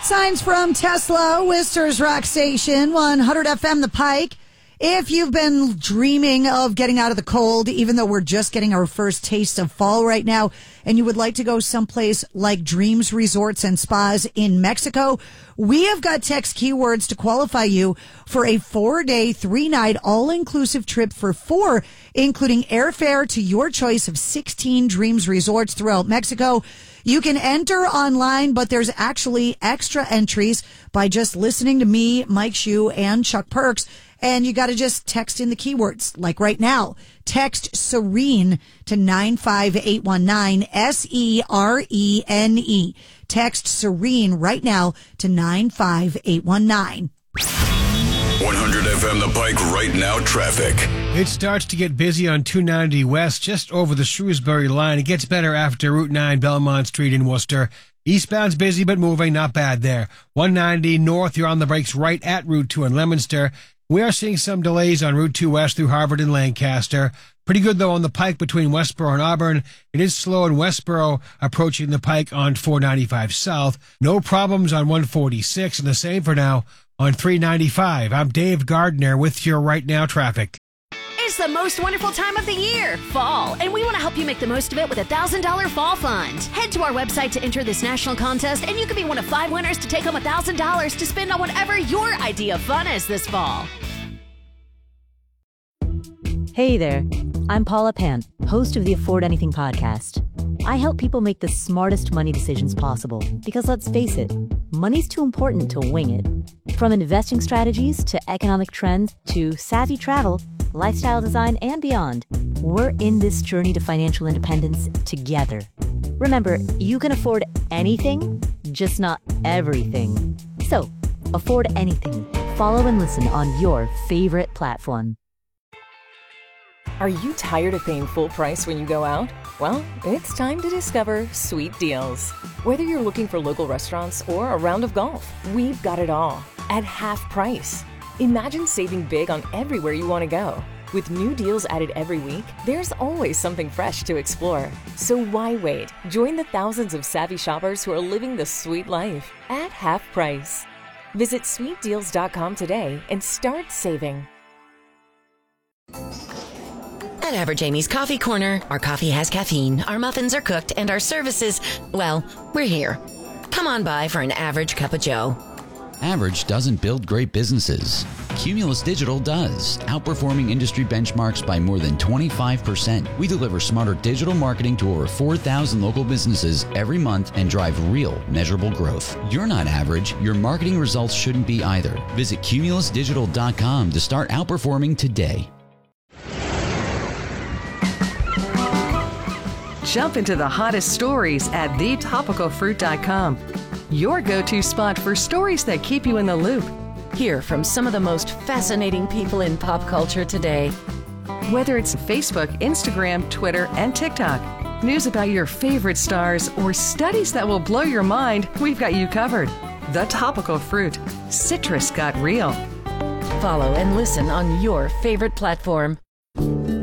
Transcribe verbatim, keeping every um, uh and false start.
Signs from Tesla, Worcester's Rock Station, one hundred F M The Pike. If you've been dreaming of getting out of the cold, even though we're just getting our first taste of fall right now, and you would like to go someplace like Dreams Resorts and Spas in Mexico, we have got text keywords to qualify you for a four-day, three-night, all-inclusive trip for four, including airfare to your choice of sixteen Dreams Resorts throughout Mexico. You can enter online, but there's actually extra entries by just listening to me, Mike Shue, and Chuck Perks. And you got to just text in the keywords, like right now. Text Serene to nine five eight one nine, S E R E N E. Text Serene right now to nine five eight one nine. one hundred F M The Pike right now traffic. It starts to get busy on two ninety West, just over the Shrewsbury line. It gets better after Route nine, Belmont Street in Worcester. Eastbound's busy but moving, not bad there. one ninety North, you're on the brakes right at Route two in Leominster. We are seeing some delays on Route two West through Harvard and Lancaster. Pretty good, though, on the Pike between Westboro and Auburn. It is slow in Westboro approaching the Pike on four ninety-five South. No problems on one forty-six, and the same for now on three ninety-five. I'm Dave Gardner with your Right Now traffic. It's the most wonderful time of the year, fall, and we want to help you make the most of it with a one thousand dollars Fall Fund. Head to our website to enter this national contest, and you could be one of five winners to take home one thousand dollars to spend on whatever your idea of fun is this fall. Hey there, I'm Paula Pant, host of the Afford Anything podcast. I help people make the smartest money decisions possible because, let's face it, money's too important to wing it. From investing strategies to economic trends to savvy travel, lifestyle design, and beyond, we're in this journey to financial independence together. Remember, you can afford anything, just not everything. So, afford anything. Follow and listen on your favorite platform. Are you tired of paying full price when you go out? Well, it's time to discover Sweet Deals. Whether you're looking for local restaurants or a round of golf, we've got it all at half price. Imagine saving big on everywhere you want to go. With new deals added every week, there's always something fresh to explore. So why wait? Join the thousands of savvy shoppers who are living the sweet life at half price. Visit sweet deals dot com today and start saving. At Average Amy's Coffee Corner, our coffee has caffeine, our muffins are cooked, and our services, well, we're here. Come on by for an average cup of joe. Average doesn't build great businesses. Cumulus Digital does, outperforming industry benchmarks by more than twenty-five percent. We deliver smarter digital marketing to over four thousand local businesses every month and drive real, measurable growth. You're not average. Your marketing results shouldn't be either. Visit cumulus digital dot com to start outperforming today. Jump into the hottest stories at the topical fruit dot com. Your go-to spot for stories that keep you in the loop. Hear from some of the most fascinating people in pop culture today. Whether it's Facebook, Instagram, Twitter, and TikTok, news about your favorite stars, or studies that will blow your mind, we've got you covered. The Topical Fruit. Citrus got real. Follow and listen on your favorite platform.